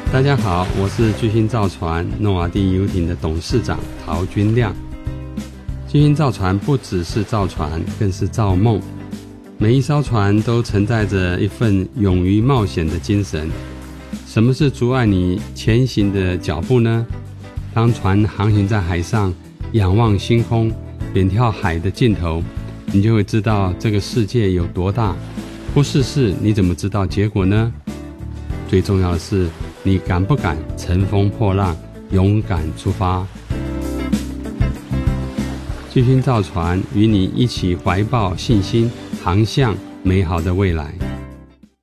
大家好，我是巨星造船诺瓦第游艇的董事长陶君亮。巨星造船不只是造船，更是造梦。每一艘船都承载着一份勇于冒险的精神。什么是阻碍你前行的脚步呢？当船航行在海上，仰望星空，远眺海的尽头，你就会知道这个世界有多大。不试试，你怎么知道结果呢？最重要的是，你敢不敢乘风破浪，勇敢出发？巨星造船与你一起怀抱信心，航向美好的未来。